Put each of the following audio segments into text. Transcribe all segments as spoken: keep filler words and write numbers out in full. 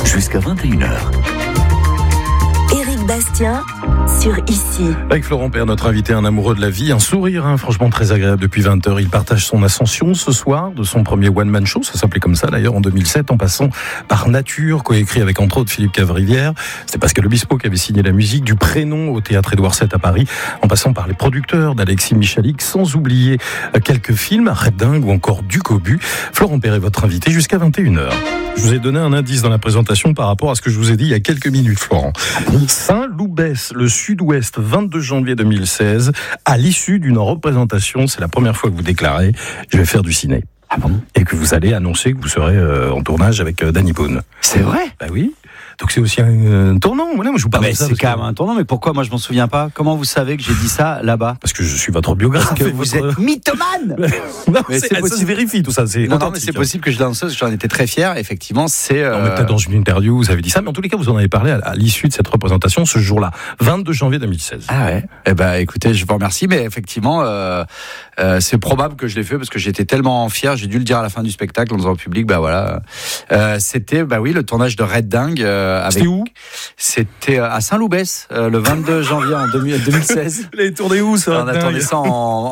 jusqu'à vingt et une heures. Éric Bastien sur Ici. Avec Florent Père, notre invité, un amoureux de la vie, un sourire, hein, franchement très agréable depuis vingt heures. Il partage son ascension ce soir de son premier one-man show, ça s'appelait comme ça d'ailleurs en deux mille sept, en passant par Nature, coécrit avec entre autres Philippe Cavrivière. C'était Pascal Obispo qui avait signé la musique, du Prénom au Théâtre Édouard sept à Paris, en passant par les producteurs d'Alexis Michalik, sans oublier quelques films, Red Dingue ou encore Du Cobu. Florent Père est votre invité jusqu'à vingt et une heures. Je vous ai donné un indice dans la présentation par rapport à ce que je vous ai dit il y a quelques minutes, Florent. Saint-Loubès, le Sud-Ouest, vingt-deux janvier deux mille seize, à l'issue d'une représentation, c'est la première fois que vous déclarez « Je vais faire du ciné ». Ah bon ? Et que vous allez annoncer que vous serez euh, en tournage avec euh, Danny Boone. C'est vrai ? Bah oui. Donc c'est aussi un, un tournant. Voilà, moi je vous parle mais de ça. c'est quand même un tournant. Mais pourquoi moi je m'en souviens pas ? Comment vous savez que j'ai dit ça là-bas ? Parce que je suis votre biographe. Que vous votre... êtes mythomane. Non, mais c'est, c'est ça possible. se vérifie tout ça. C'est non, non, mais c'est possible que je l'annonce. J'en étais très fier. Effectivement, c'est. Euh... Non, mais peut-être dans une interview vous avez dit ça, mais en tous les cas vous en avez parlé à, à l'issue de cette représentation ce jour-là, vingt-deux janvier deux mille seize. Ah ouais. Eh ben écoutez, je vous remercie, mais effectivement, euh, euh, c'est probable que je l'ai fait parce que j'étais tellement fier. J'ai dû le dire à la fin du spectacle en disant au public, bah voilà. Euh, c'était, bah oui, le tournage de Red Dingue. Euh, avec... C'était où ? C'était à Saint-Loubès, euh, le vingt-deux janvier en deux mille seize. Vous l'avez tourné où ça ? On a tourné ça en,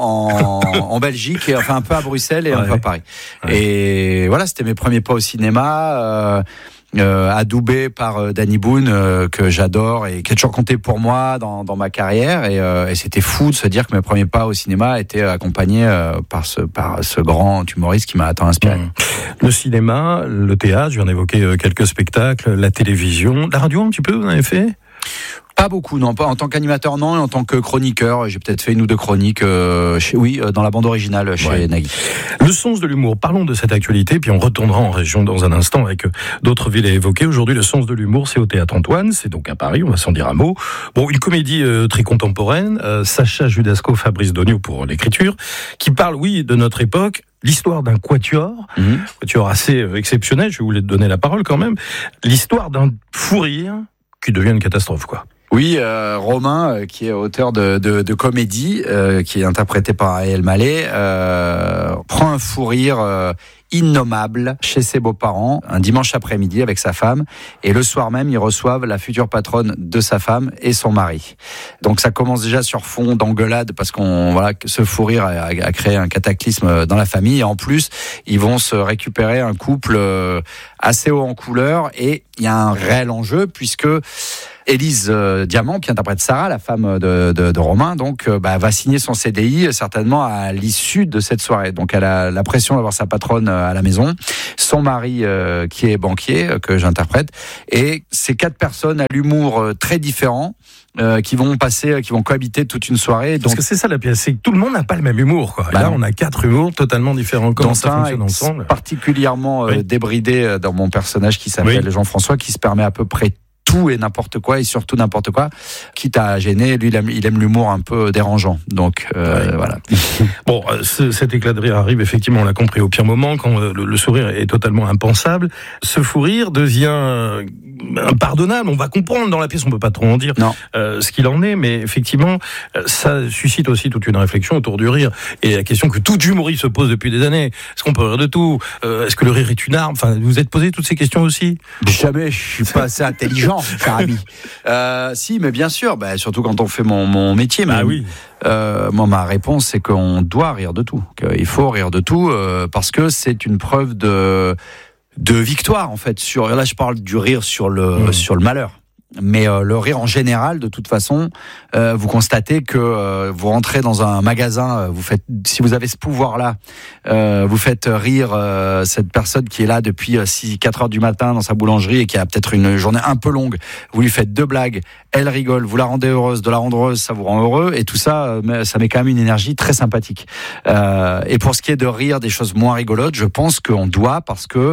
en, en Belgique, et enfin un peu à Bruxelles et ouais. un peu à Paris. Ouais. Et voilà, c'était mes premiers pas au cinéma. Euh, Euh, adoubé par euh, Danny Boone euh, que j'adore et qui a toujours compté pour moi dans, dans ma carrière et, euh, et c'était fou de se dire que mes premiers pas au cinéma étaient accompagnés euh, par, ce, par ce grand humoriste qui m'a tant inspiré. Mmh. Le cinéma, le théâtre, je viens d'évoquer euh, quelques spectacles, la télévision, la radio un petit peu, vous en avez fait ? Pas beaucoup, non. Pas en tant qu'animateur, non. Et en tant que chroniqueur, j'ai peut-être fait une ou deux chroniques, euh, chez, oui, euh, dans la bande originale chez ouais. Nagui. Le sens de l'humour. Parlons de cette actualité, puis on retournera en région dans un instant avec d'autres villes à évoquer. Aujourd'hui, le sens de l'humour, c'est au Théâtre Antoine. C'est donc à Paris, on va s'en dire un mot. Bon, une comédie euh, très contemporaine. Euh, Sacha Judasco, Fabrice Dognaud pour l'écriture, qui parle, oui, de notre époque. L'histoire d'un quatuor, mmh. quatuor assez euh, exceptionnel. Je vais vous donner la parole quand même. L'histoire d'un fou rire qui devient une catastrophe, quoi. Oui, euh, Romain, euh, qui est auteur de, de, de comédie, euh, qui est interprété par Ariel Mallet, euh, prend un fou rire euh, innommable chez ses beaux-parents un dimanche après-midi avec sa femme, et le soir même ils reçoivent la future patronne de sa femme et son mari. Donc ça commence déjà sur fond d'engueulade parce qu'on voilà ce fou rire a, a créé un cataclysme dans la famille, et en plus ils vont se récupérer un couple assez haut en couleur, et il y a un réel enjeu puisque Élise euh, Diamant, qui interprète Sarah, la femme de, de, de Romain, donc euh, bah, va signer son C D I certainement à l'issue de cette soirée. Donc elle a la pression d'avoir sa patronne à la maison, son mari euh, qui est banquier, euh, que j'interprète, et ces quatre personnes à l'humour euh, très différent. Euh, qui vont passer, qui vont cohabiter toute une soirée. Parce donc, que c'est ça la pièce, c'est que tout le monde n'a pas le même humour, quoi. Bah là, non. on a quatre humours totalement différents. Comment ça fonctionne ensemble ? Particulièrement euh, oui. débridé dans mon personnage qui s'appelle oui. Jean-François, qui se permet à peu près tout et n'importe quoi, et surtout n'importe quoi, quitte à gêner. Lui, il aime, il aime l'humour un peu dérangeant. Donc, euh, ouais. voilà. Bon, ce, cet éclat de rire arrive, effectivement, on l'a compris, au pire moment, quand le, le sourire est totalement impensable. Ce fou rire devient impardonnable. On va comprendre dans la pièce, on peut pas trop en dire euh, ce qu'il en est, mais effectivement, ça suscite aussi toute une réflexion autour du rire. Et la question que tout humoriste se pose depuis des années, est-ce qu'on peut rire de tout ? euh, Est-ce que le rire est une arme ? Enfin, vous vous êtes posé toutes ces questions aussi ? Jamais, je suis pas assez intelligent, cher ami. Euh, si, mais bien sûr, bah, surtout quand on fait mon, mon métier. Ah mais, oui. Euh, moi, ma réponse, c'est qu'on doit rire de tout. Qu'il faut rire de tout euh, parce que c'est une preuve de de victoire, en fait. Sur, là, je parle du rire sur le, mmh. sur le malheur. Mais euh, le rire en général, de toute façon, euh, vous constatez que euh, vous rentrez dans un magasin, euh, vous faites, si vous avez ce pouvoir-là, euh, vous faites rire euh, cette personne qui est là depuis six, quatre heures du matin dans sa boulangerie et qui a peut-être une journée un peu longue. Vous lui faites deux blagues, elle rigole, vous la rendez heureuse, de la rendre heureuse, ça vous rend heureux, et tout ça, euh, ça met quand même une énergie très sympathique. Euh, et pour ce qui est de rire des choses moins rigolotes, je pense qu'on doit, parce que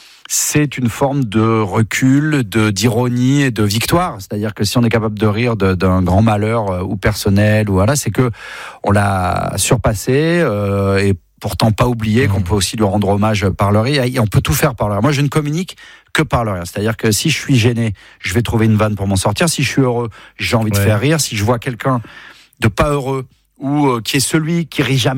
c'est une forme de recul, de d'ironie et de victoire. C'est-à-dire que si on est capable de rire de, d'un grand malheur euh, ou personnel, ou voilà, c'est que on l'a surpassé euh, et pourtant pas oublier mmh. qu'on peut aussi lui rendre hommage par le rire. Et on peut tout faire par le rire. Moi, je ne communique que par le rire. C'est-à-dire que si je suis gêné, je vais trouver une vanne pour m'en sortir. Si je suis heureux, j'ai envie ouais. de faire rire. Si je vois quelqu'un de pas heureux ou euh, qui est celui qui rit jamais,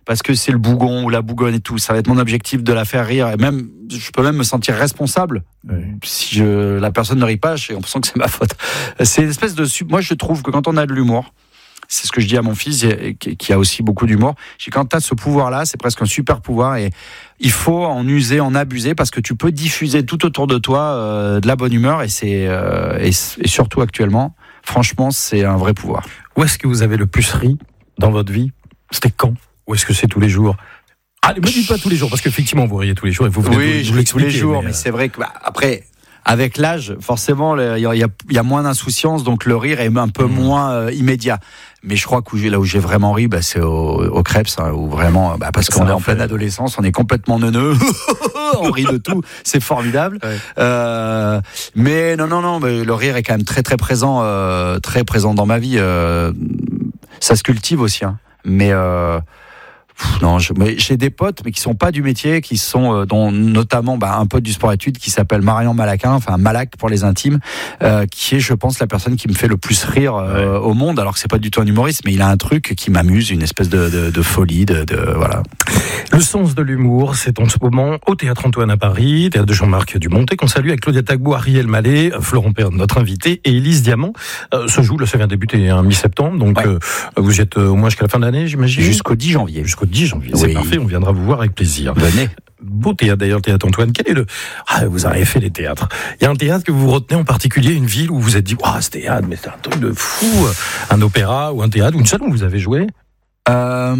parce que c'est le bougon ou la bougonne et tout. Ça va être mon objectif de la faire rire, et même, je peux même me sentir responsable. Oui. Si je, la personne ne rit pas, j'ai l'impression que c'est ma faute. C'est une espèce de, moi je trouve que quand on a de l'humour, c'est ce que je dis à mon fils, qui a aussi beaucoup d'humour, je dis, quand tu as ce pouvoir-là, c'est presque un super pouvoir, et il faut en user, en abuser, parce que tu peux diffuser tout autour de toi euh, de la bonne humeur, et, c'est, euh, et, et surtout actuellement, franchement, c'est un vrai pouvoir. Où est-ce que vous avez le plus ri dans votre vie ? C'était quand ? Ou est-ce que c'est tous les jours ? Allez, ne me dites pas tous les jours, parce qu'effectivement, vous riez tous les jours, et vous venez oui, de, je ris tous les jours, mais, mais euh... c'est vrai que, bah, après... Avec l'âge, forcément, il y a, y a moins d'insouciance, donc le rire est un peu mmh. moins euh, immédiat. Mais je crois que là où j'ai vraiment ri, bah, c'est au, au Crêpes, hein, où vraiment, bah, parce qu'on est en pleine adolescence, on est complètement neuneux, on rit de tout, c'est formidable. Ouais. Euh, mais non, non, non, mais le rire est quand même très, très présent, euh, très présent dans ma vie. Euh, ça se cultive aussi, hein. Mais euh, non, je, mais j'ai des potes, mais qui sont pas du métier, qui sont, euh, dont notamment bah, un pote du sport-études qui s'appelle Marian Malaquin, enfin Malac pour les intimes, euh, qui est, je pense, la personne qui me fait le plus rire euh, ouais. au monde. Alors que c'est pas du tout un humoriste, mais il a un truc qui m'amuse, une espèce de, de, de folie, de, de voilà. Le sens de l'humour, c'est en ce moment au Théâtre Antoine à Paris, Théâtre de Jean-Marc Dumontet, qu'on salue avec Claudia Tagbo, Ariel Mallet, Florent Perne, notre invité, et Élise Diamant. Euh, ce joue, là, ça vient débuter en mi-septembre, donc ouais. euh, vous y êtes euh, au moins jusqu'à la fin de l'année, j'imagine. Jusqu'au dix janvier. Jusqu'au dix janvier. C'est oui. parfait, on viendra vous voir avec plaisir. Venez. Beau théâtre d'ailleurs, le Théâtre Antoine. Quel est le... Ah, vous avez fait les théâtres. Il y a un théâtre que vous retenez en particulier, une ville où vous vous êtes dit, waouh, ce théâtre, mais c'est un truc de fou. Un opéra ou un théâtre ou une salle où vous avez joué? Euh,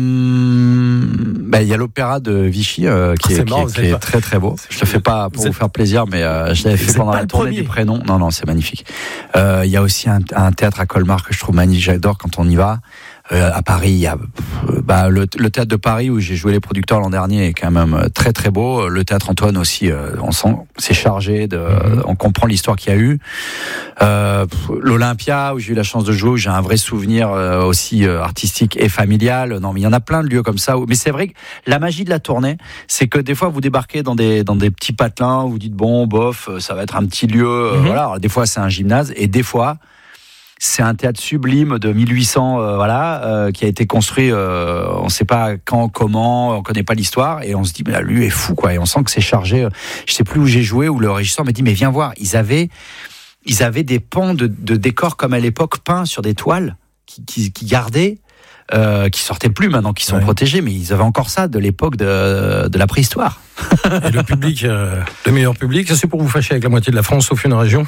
bah, il y a l'opéra de Vichy euh, qui, ah, est, qui, marrant, est, qui est très très beau. Je le fais pas pour vous, vous faire plaisir, mais euh, je l'avais fait pendant la tournée du Prénom. Non, non, c'est magnifique. Euh, il y a aussi un, un théâtre à Colmar que je trouve magnifique. J'adore quand on y va. Euh, à Paris, il y a bah, le, le théâtre de Paris où j'ai joué Les Producteurs l'an dernier est quand même très très beau. Le théâtre Antoine aussi, euh, on sent c'est chargé, de, mm-hmm. on comprend l'histoire qu'il y a eu. Euh, L'Olympia où j'ai eu la chance de jouer, où j'ai un vrai souvenir euh, aussi euh, artistique et familial. Non, mais il y en a plein de lieux comme ça. Où, mais c'est vrai que la magie de la tournée, c'est que des fois vous débarquez dans des dans des petits patelins où vous dites bon, bof, ça va être un petit lieu. Euh, mm-hmm. Voilà. Alors, des fois c'est un gymnase et des fois c'est un théâtre sublime de mille huit cents, euh, voilà, euh, qui a été construit, euh, on ne sait pas quand, comment, on ne connaît pas l'histoire, et on se dit, mais là, lui est fou, quoi, et on sent que c'est chargé. Je ne sais plus où j'ai joué, où le régisseur m'a dit, mais viens voir, ils avaient, ils avaient des pans de, de décors comme à l'époque peints sur des toiles qui, qui, qui gardaient, euh, qui sortaient plus maintenant, qui sont ouais. protégés, mais ils avaient encore ça de l'époque de, de la préhistoire. Et le public, euh, le meilleur public, ça c'est pour vous fâcher avec la moitié de la France, sauf une région.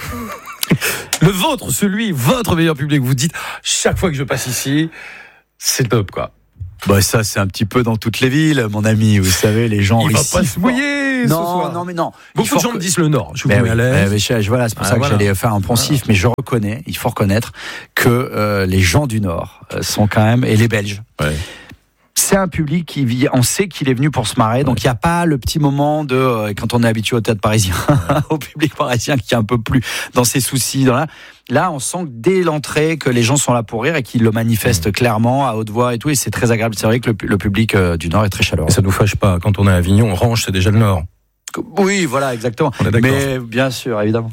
Le vôtre, celui, votre meilleur public, vous dites, chaque fois que je passe ici, c'est top, quoi. Bah, ça, c'est un petit peu dans toutes les villes, mon ami. Vous savez, les gens Il ici. va pas se mouiller, non, ce soir. Non, mais non. Beaucoup de gens que... me disent le Nord. Je vous ben mets oui, à l'aise. Ben, je, voilà, c'est pour ah, ça voilà. que j'allais faire un poncif, voilà. mais je reconnais, il faut reconnaître que euh, les gens du Nord sont quand même, et les Belges. Ouais. C'est un public qui vit, on sait qu'il est venu pour se marrer, donc il ouais. n'y a pas le petit moment de, euh, quand on est habitué au théâtre parisien, ouais. au public parisien qui est un peu plus dans ses soucis. Dans la... Là, on sent que dès l'entrée que les gens sont là pour rire et qu'ils le manifestent mmh. clairement, à haute voix et tout, et c'est très agréable. C'est vrai que le, le public euh, du Nord est très chaleureux. Et ça nous fâche pas, quand on est à Avignon, Orange, c'est déjà le Nord. Oui, voilà, exactement. On est d'accord. Mais bien sûr, évidemment.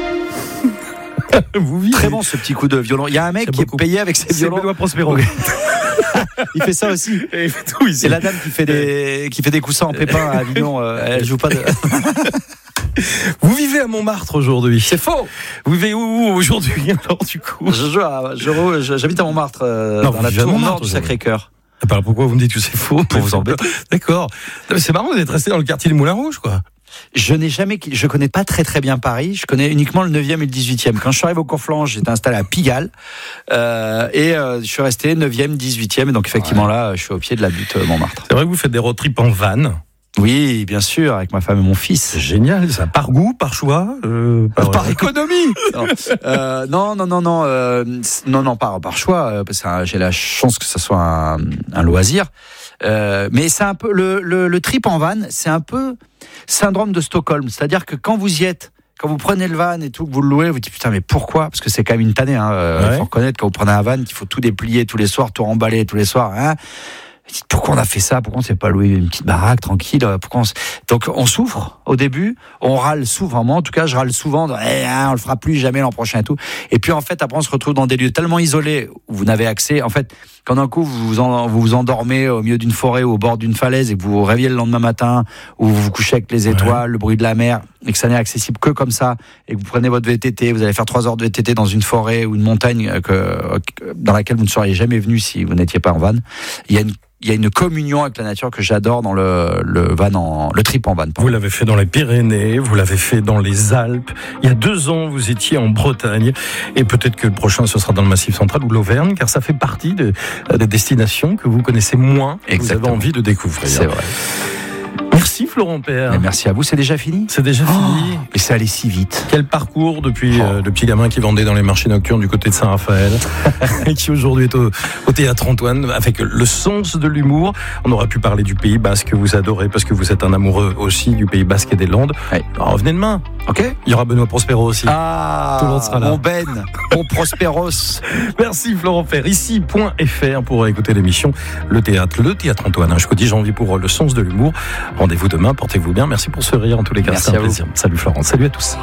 Vous vivez. Très bon ce petit coup de violon. Il y a un mec c'est qui beaucoup. est payé avec ses violons. C'est Benoît Prospero. Il fait ça aussi. Et il fait tout ici. C'est la dame qui fait des qui fait des coussins en pépin à Avignon. Euh, elle joue pas de. Vous vivez à Montmartre aujourd'hui. C'est faux. Vous vivez où aujourd'hui alors du coup? Je joue à, je, j'habite à Montmartre, euh, non, dans la tour nord du Sacré-Cœur. Alors pourquoi vous me dites que c'est faux? Pour vous embêter. D'accord. C'est marrant d'être resté dans le quartier du Moulin Rouge, quoi. Je n'ai jamais, je connais pas très très bien Paris. Je connais uniquement le neuvième et le dix-huitième. Quand je suis arrivé au Conflans, j'étais installé à Pigalle euh, et euh, je suis resté neuvième, dix-huitième. Et donc effectivement ouais. là, je suis au pied de la butte Montmartre. C'est vrai que vous faites des road trips en van? Oui, bien sûr, avec ma femme et mon fils. C'est génial, ça. Par goût, par choix, euh, par, par économie. non. Euh, non, non, non, non, euh, non, non, par par choix. Euh, parce que j'ai la chance que ça soit un, un loisir. Euh, mais c'est un peu le, le, le trip en van, c'est un peu syndrome de Stockholm. C'est-à-dire que quand vous y êtes, quand vous prenez le van et tout, que vous le louez, vous dites putain mais pourquoi? Parce que c'est quand même une tannée. Hein. Euh, ouais. Faut reconnaître quand vous prenez un van qu'il faut tout déplier tous les soirs, tout remballer tous les soirs. Hein. Pourquoi on a fait ça? Pourquoi on s'est pas loué une petite baraque tranquille? Pourquoi on s... Donc on souffre au début, on râle souvent. Moi en tout cas, je râle souvent. De, eh, hein, on le fera plus jamais l'an prochain et tout. Et puis en fait, après on se retrouve dans des lieux tellement isolés où vous n'avez accès. En fait, quand d'un coup vous vous, en, vous vous endormez au milieu d'une forêt ou au bord d'une falaise et que vous vous réveillez le lendemain matin, ou vous vous couchez avec les étoiles, ouais. le bruit de la mer, et que ça n'est accessible que comme ça, et que vous prenez votre V T T, vous allez faire trois heures de V T T dans une forêt ou une montagne que, dans laquelle vous ne seriez jamais venu si vous n'étiez pas en van. Il y a une Il y a une communion avec la nature que j'adore dans le, le van en, le trip en van. Vous l'avez fait dans les Pyrénées, vous l'avez fait dans les Alpes. Il y a deux ans, vous étiez en Bretagne. Et peut-être que le prochain, ce sera dans le Massif central ou l'Auvergne, car ça fait partie de, des destinations que vous connaissez moins, que vous avez envie de découvrir. C'est vrai. Merci Florent Père. Mais merci à vous, c'est déjà fini? C'est déjà oh, fini. Et c'est allé si vite. Quel parcours depuis oh. euh, le petit gamin qui vendait dans les marchés nocturnes du côté de Saint-Raphaël et qui aujourd'hui est au, au Théâtre Antoine avec le sens de l'humour. On aurait pu parler du Pays Basque que vous adorez parce que vous êtes un amoureux aussi du Pays Basque et des Landes. Ouais. Alors, revenez demain. Ok. Il y aura Benoît Prospero aussi. Ah, tout le monde sera là. Mon Ben, mon Prosperos. Merci Florent Père. Ici, point F R pour écouter l'émission Le Théâtre, le Théâtre Antoine, hein, jusqu'au dix janvier pour le sens de l'humour. Rendez-vous demain, portez-vous bien. Merci pour ce rire en tous les cas. Merci c'est un à plaisir. vous. Salut Florent, salut à tous.